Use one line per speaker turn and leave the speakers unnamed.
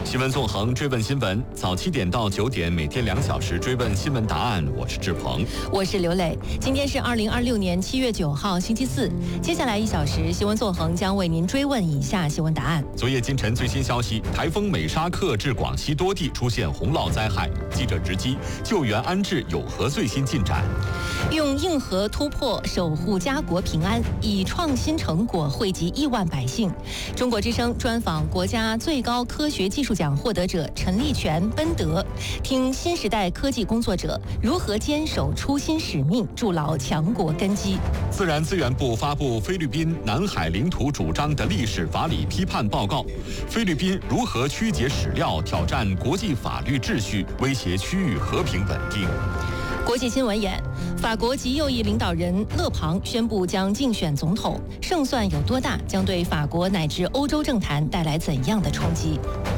新闻纵横，追问新闻，早7点到9点，每天2小时追问新闻答案。我是志鹏，
我是刘磊。今天是2026年7月9号，星期四。接下来1小时，新闻纵横将为您追问以下新闻答案。
昨夜今晨最新消息，台风美沙克致广西多地出现洪涝灾害，记者直击救援安置有何最新进展？
用硬核突破守护家国平安，以创新成果惠及亿万百姓。中国之声专访国家最高科学技术奖获得者陈立全、奔德，听新时代科技工作者如何坚守初心使命，筑牢强国根基。
自然资源部发布菲律宾南海领土主张的历史法理批判报告，菲律宾如何曲解史料，挑战国际法律秩序，威胁区域和平稳定。
国际新闻眼，法国极右翼领导人勒庞宣布将竞选总统，胜算有多大，将对法国乃至欧洲政坛带来怎样的冲击？